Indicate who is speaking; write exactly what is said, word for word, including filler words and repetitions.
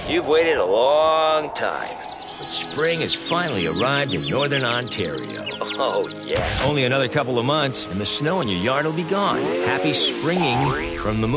Speaker 1: You've waited a long time. But spring has finally arrived in northern Ontario. Oh, yeah. Only another couple of months, and the snow in your yard will be gone. Happy springing from the moon.